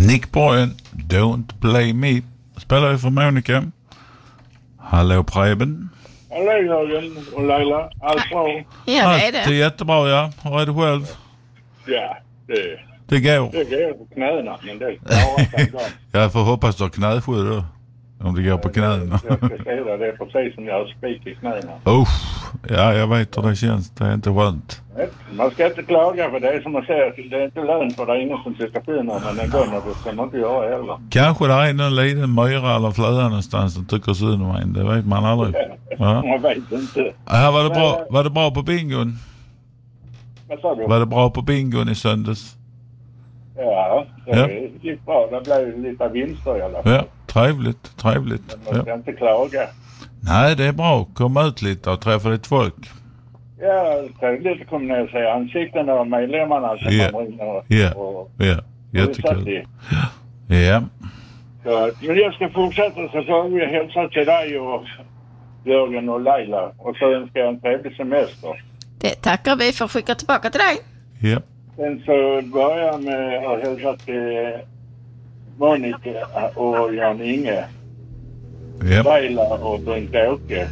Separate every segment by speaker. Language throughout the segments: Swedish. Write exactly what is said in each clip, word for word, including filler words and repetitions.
Speaker 1: Nick Boyen, Don't Play Me. Spelar ju för Monica. Hallå Preben.
Speaker 2: Hallå Jörgen och Laila. Allt bra?
Speaker 3: Ja, det är det.
Speaker 1: Allt är jättebra, ja. Hur är det själv?
Speaker 2: Ja, det,
Speaker 1: Det går.
Speaker 2: det går på knäna, men det klarar sig bra.
Speaker 1: Jag får hoppas du har knäskydd då. Om det går på knäna.
Speaker 2: Jag ska säga det är precis som jag har spik i knäna.
Speaker 1: Uff, ja jag vet hur det känns. Det är inte skönt.
Speaker 2: Man ska inte klaga för det är som man säger. Det är inte lönt för det är ingen som tycker på när man är gång och det ska man inte göra heller.
Speaker 1: Kanske det är någon liten myra eller flöda någonstans som tycker synd om en. Det vet man aldrig. Ja.
Speaker 2: Man vet inte.
Speaker 1: Här var det bra, var det bra på bingon?
Speaker 2: Vad sa du?
Speaker 1: Var det bra på bingon i söndags?
Speaker 2: Ja, det
Speaker 1: Ja.
Speaker 2: gick bra. Det blev lite vinster i alla fall.
Speaker 1: Ja, trevligt, trevligt.
Speaker 2: Men man ska
Speaker 1: Ja.
Speaker 2: inte klaga.
Speaker 1: Nej, det är bra. Kom ut lite och träffa lite folk.
Speaker 2: Ja, trevligt att komma ner och se ansikten av medlemmarna som
Speaker 1: Ja.
Speaker 2: man ringer.
Speaker 1: Ja,
Speaker 2: och-
Speaker 1: ja,
Speaker 2: och vi satt
Speaker 1: jättekul.
Speaker 2: i.
Speaker 1: Ja,
Speaker 2: Så, men jag ska fortsätta så får vi hälsa till dig och Jörgen och Laila. Och så önskar jag en trevlig semester.
Speaker 3: Det tackar vi för att skicka tillbaka till dig.
Speaker 1: ja.
Speaker 2: Sen så börjar jag med att hälsa till Monica och Jan-Inge.
Speaker 1: Ja,
Speaker 2: Laila och Bengt-Åke.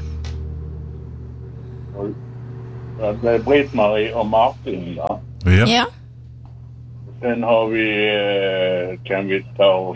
Speaker 2: Och ja, det är Britt-Marie och Martin där.
Speaker 1: ja.
Speaker 3: Ja.
Speaker 2: Sen har vi, eh, kan vi ta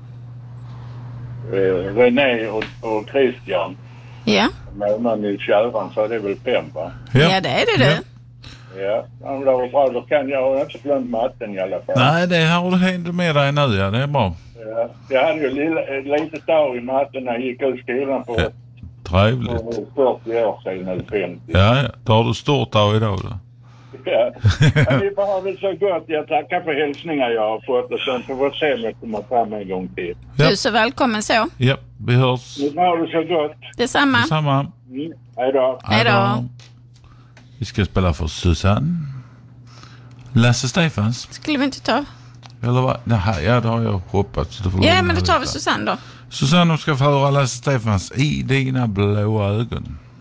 Speaker 2: eh, René och, och Christian.
Speaker 3: Ja.
Speaker 2: Månaden i Kärran så är det väl fem va?
Speaker 3: Ja, det är det du.
Speaker 1: Ja.
Speaker 2: Ja, ja men det var bra. Då kan jag, jag har inte glömt matten i alla fall.
Speaker 1: Nej, det har du hänt med dig nu, ja. Det är bra.
Speaker 2: Ja, jag hade ju lilla, ett litet dag i matten när jag gick ut skolan på,
Speaker 1: Ja. Trevligt.
Speaker 2: på fyrtio år sedan eller femtio.
Speaker 1: Ja, ja. Då har du stort dag idag då.
Speaker 2: Ja. Men det var väl så gott. Jag tackar för hälsningar jag har fått och sen får vi se om jag kommer fram en gång till.
Speaker 3: Du
Speaker 1: Ja.
Speaker 3: är så välkommen så.
Speaker 1: Ja, vi hörs.
Speaker 2: Nu har det så gott.
Speaker 3: Detsamma.
Speaker 1: Detsamma.
Speaker 2: Mm. Hej då.
Speaker 3: Hej då.
Speaker 1: Vi ska spela för Susanne. Lasse Stefans.
Speaker 3: Skulle vi inte ta?
Speaker 1: Eller vad? Nej, ja, det har jag hoppats. Det får
Speaker 3: Ja,
Speaker 1: vi
Speaker 3: men då tar vi
Speaker 1: veta.
Speaker 3: Susanne då.
Speaker 1: Susanne ska få höra Lasse Stefans I dina blåa ögon.